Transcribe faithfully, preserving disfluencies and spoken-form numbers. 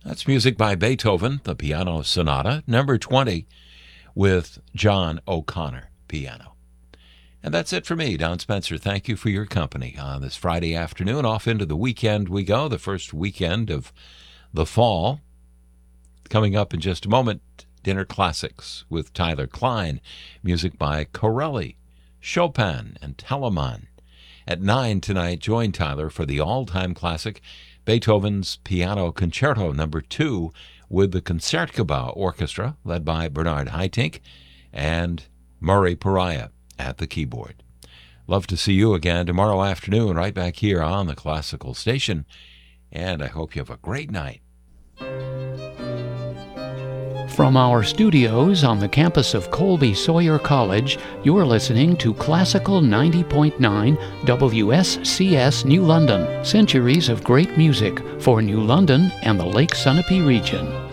That's music by Beethoven, the Piano Sonata, number twenty, with John O'Connor, piano. And that's it for me, Don Spencer. Thank you for your company on this Friday afternoon. Off into the weekend we go, the first weekend of the fall. Coming up in just a moment, Dinner Classics with Tyler Klein, music by Corelli, Chopin, and Telemann. At nine tonight, join Tyler for the all-time classic, Beethoven's Piano Concerto number two, with the Concertgebouw Orchestra, led by Bernard Haitink, and Murray Pariah at the keyboard. Love to see you again tomorrow afternoon, right back here on the Classical Station, and I hope you have a great night. From our studios on the campus of Colby Sawyer College, you're listening to Classical ninety point nine W S C S New London. Centuries of great music for New London and the Lake Sunapee region.